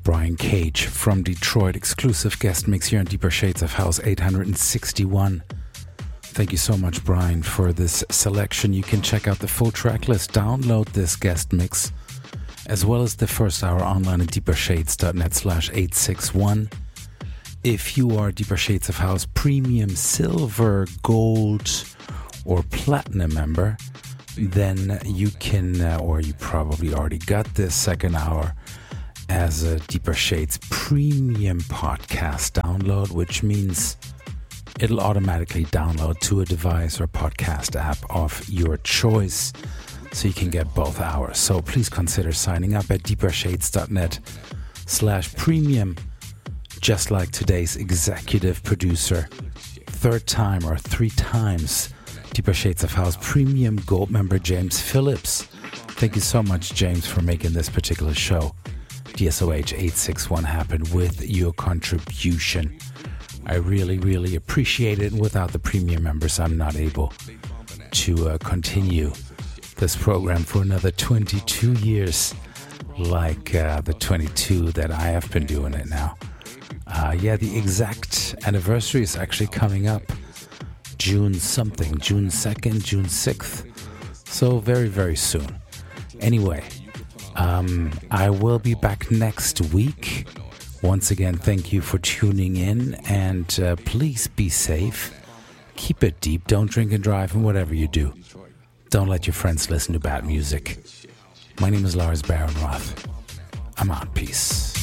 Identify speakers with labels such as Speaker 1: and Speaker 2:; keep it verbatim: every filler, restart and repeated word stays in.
Speaker 1: Brian Cage from Detroit, exclusive guest mix here in Deeper Shades of House eight hundred sixty-one. Thank you so much, Brian, for this selection. You can check out the full track list, download this guest mix, as well as the first hour online at deepershades.net slash 861. If you are Deeper Shades of House Premium, Silver, Gold, or Platinum member, then you can, uh, or you probably already got this second hour as a Deeper Shades Premium podcast download, which means it'll automatically download to a device or podcast app of your choice, so you can get both hours. So please consider signing up at deepershades.net slash premium, just like today's executive producer, third time or three times Deeper Shades of House Premium Gold member James Phillips. Thank you so much, James, for making this particular show, D S O H eight sixty-one, happen with your contribution. I really, really appreciate it. Without the premium members, I'm not able to uh, continue this program for another twenty-two years, like uh, the twenty-two that I have been doing it now. Uh, yeah, the exact anniversary is actually coming up. June something, June second, June sixth. So very, very soon. Anyway, um, I will be back next week. Once again, thank you for tuning in, and uh, please be safe. Keep it deep. Don't drink and drive, and whatever you do, don't let your friends listen to bad music. My name is Lars Baron Roth. I'm out. Peace.